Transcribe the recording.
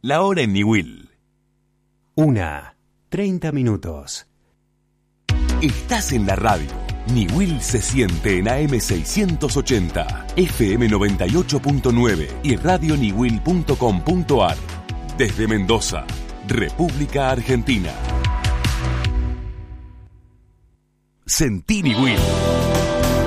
La hora en Niwil. 1:30. Estás en la radio. Niwil se siente en AM 680, FM 98.9 y radioniwil.com.ar. Desde Mendoza, República Argentina. Sentí Niwil.